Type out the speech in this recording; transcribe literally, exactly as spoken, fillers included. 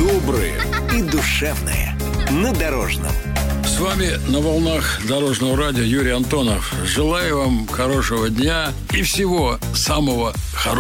доброе и душевное на Дорожном. С вами на волнах Дорожного радио Юрий Антонов. Желаю вам хорошего дня и всего самого хорошего.